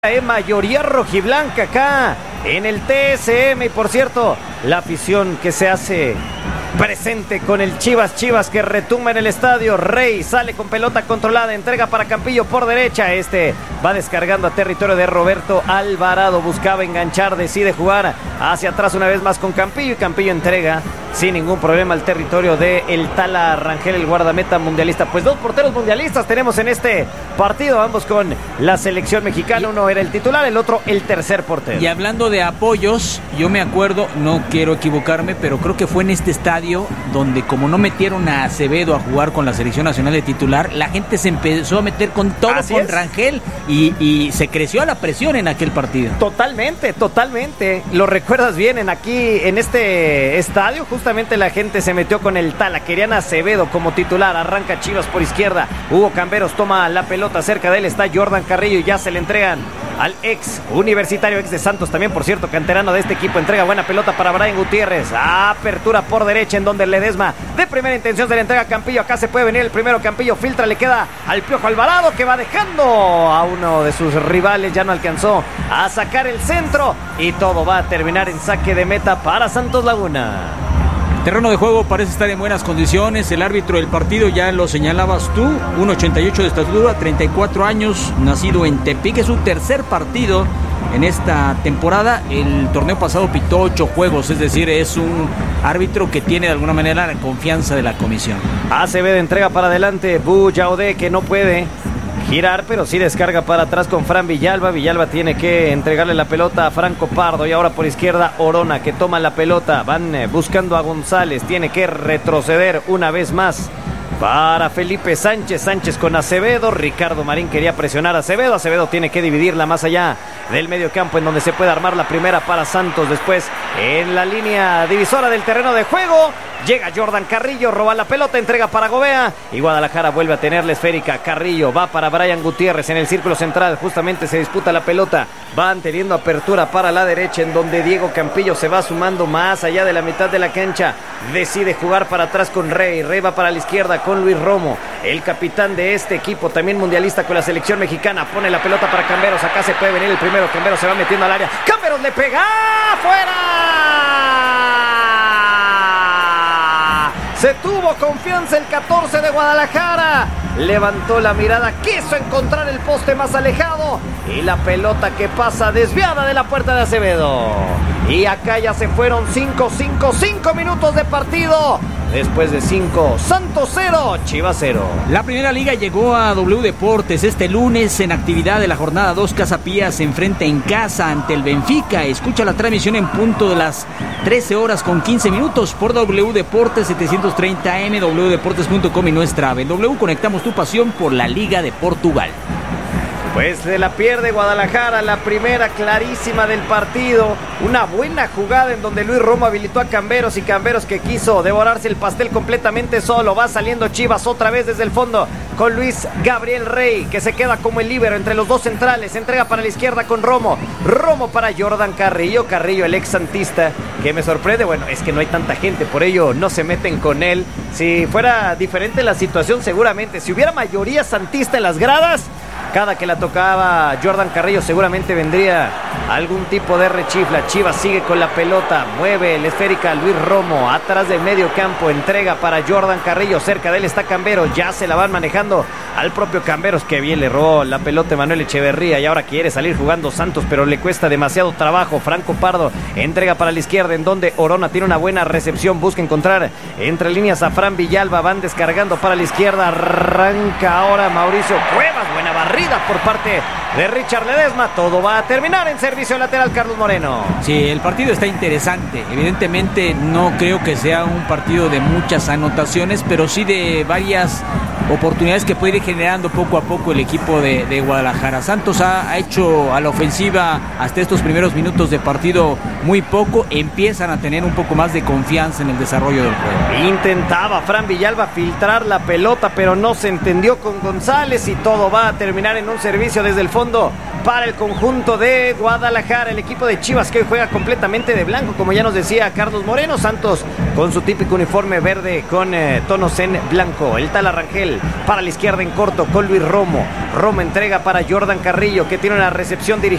Mayoría rojiblanca acá en el TSM. Y por cierto, la afición que se hace presente con el Chivas que retumba en el estadio. Rey sale con pelota controlada, entrega para Campillo por derecha. Va descargando a territorio de Roberto Alvarado, buscaba enganchar, decide jugar hacia atrás una vez más con Campillo, y Campillo entrega sin ningún problema al territorio de el Tala Rangel, el guardameta mundialista. Pues dos porteros mundialistas tenemos en este partido, ambos con la selección mexicana. Uno era el titular, el otro el tercer portero. Y hablando de apoyos, yo me acuerdo, no quiero equivocarme, pero creo que fue en este estadio donde, como no metieron a Acevedo a jugar con la selección nacional de titular, la gente se empezó a meter con todo con Rangel y se creció la presión en aquel partido. Totalmente. Lo recuerdas bien, en este estadio justamente la gente se metió con el Tala. Querían a Acevedo como titular. Arranca Chivas por izquierda. Hugo Camberos toma la pelota. Cerca de él está Jordan Carrillo y ya se le entregan al ex universitario, ex de Santos también, por cierto, canterano de este equipo. Entrega buena pelota para Brian Gutiérrez. Apertura por derecha en donde Ledesma de primera intención se le entrega a Campillo. Acá se puede venir el primero. Campillo filtra, le queda al Piojo Alvarado, que va dejando a uno de sus rivales. Ya no alcanzó a sacar el centro y todo va a terminar en saque de meta para Santos Laguna. Terreno de juego parece estar en buenas condiciones. El árbitro del partido, ya lo señalabas tú, 1.88 de estatura, 34 años, nacido en Tepic. Es su tercer partido en esta temporada. El torneo pasado pitó 8 juegos, es decir, es un árbitro que tiene de alguna manera la confianza de la comisión. Acevedo entrega para adelante, Buyaudé, que no puede girar, pero sí descarga para atrás con Fran Villalba. Villalba tiene que entregarle la pelota a Franco Pardo, y ahora por izquierda Orona, que toma la pelota. Van buscando a González, tiene que retroceder una vez más para Felipe Sánchez. Sánchez con Acevedo. Ricardo Marín quería presionar a Acevedo. Acevedo tiene que dividirla más allá del medio campo, en donde se puede armar la primera para Santos. Después, en la línea divisora del terreno de juego, llega Jordan Carrillo, roba la pelota, entrega para Gobea, y Guadalajara vuelve a tener la esférica. Carrillo va para Brian Gutiérrez en el círculo central. Justamente se disputa la pelota. Van teniendo apertura para la derecha, en donde Diego Campillo se va sumando más allá de la mitad de la cancha. Decide jugar para atrás con Rey. Rey va para la izquierda con Luis Romo, el capitán de este equipo, también mundialista con la selección mexicana. Pone la pelota para Camberos. Acá se puede venir el primero. Camberos se va metiendo al área. Camberos le pega. ¡Fuera! Se tuvo confianza el 14 de Guadalajara. Levantó la mirada, quiso encontrar el poste más alejado, y la pelota que pasa desviada de la puerta de Acevedo. Y acá ya se fueron 5 minutos de partido. Después de 5, Santos 0, Chivas 0. La primera liga llegó a W Deportes este lunes en actividad de la jornada 2. Casa Pía se enfrenta en casa ante el Benfica. Escucha la transmisión en punto de las 13 horas con 15 minutos por W Deportes 730 AM, wdeportes.com y nuestra app. W, conectamos tu pasión por la Liga de Portugal. Pues se la pierde Guadalajara, la primera clarísima del partido. Una buena jugada en donde Luis Romo habilitó a Camberos, y Camberos, que quiso devorarse el pastel completamente solo. Va saliendo Chivas otra vez desde el fondo con Luis Gabriel Rey, que se queda como el líbero entre los dos centrales. Entrega para la izquierda con Romo. Romo para Jordan Carrillo. Carrillo, el ex santista, que me sorprende. Bueno, es que no hay tanta gente, por ello no se meten con él. Si fuera diferente la situación, seguramente, si hubiera mayoría santista en las gradas, cada que la tocaba Jordan Carrillo seguramente vendría algún tipo de rechifla. Chivas sigue con la pelota, mueve la esférica Luis Romo atrás del medio campo, entrega para Jordan Carrillo. Cerca de él está Camberos, ya se la van manejando al propio Camberos, que bien le robó la pelota Manuel Echeverría, y ahora quiere salir jugando Santos, pero le cuesta demasiado trabajo. Franco Pardo entrega para la izquierda, en donde Orona tiene una buena recepción, busca encontrar entre líneas a Fran Villalba. Van descargando para la izquierda, arranca ahora Mauricio Cuevas. Buena barrida por parte de Richard Ledesma. Todo va a terminar en servicio lateral, Carlos Moreno. Sí, el partido está interesante. Evidentemente no creo que sea un partido de muchas anotaciones, pero sí de varias oportunidades que puede ir generando poco a poco el equipo de Guadalajara. Santos ha hecho a la ofensiva hasta estos primeros minutos de partido muy poco. Empiezan a tener un poco más de confianza en el desarrollo del juego. Intentaba Fran Villalba filtrar la pelota, pero no se entendió con González, y todo va a terminar en un servicio desde el fondo para el conjunto de Guadalajara. El equipo de Chivas, que hoy juega completamente de blanco, como ya nos decía Carlos Moreno. Santos con su típico uniforme verde con tonos en blanco. El Tala Rangel para la izquierda en corto con Luis Romo. Romo entrega para Jordan Carrillo, que tiene una recepción dirigida